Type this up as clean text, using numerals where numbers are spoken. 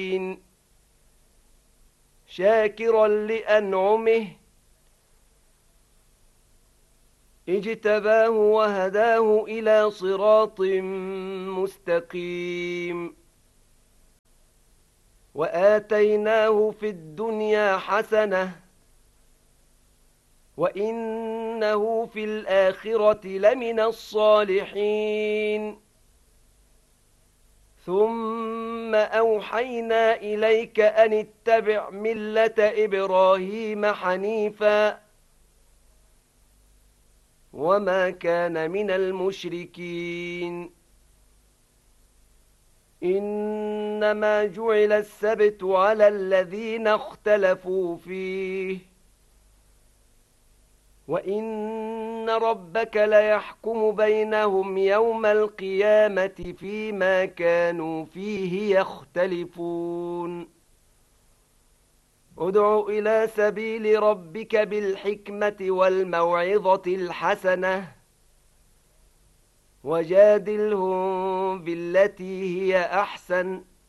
شاكرا لأنعمه اجتباه وهداه إلى صراط مستقيم وآتيناه في الدنيا حسنة وإنه في الآخرة لمن الصالحين ثم أوحينا إليك أن اتبع ملة إبراهيم حنيفا وما كان من المشركين إنما جعل السبت على الذين اختلفوا فيه وإن ربك ليحكم بينهم يوم القيامة فيما كانوا فيه يختلفون ادع إلى سبيل ربك بالحكمة والموعظة الحسنة وجادلهم بالتي هي أحسن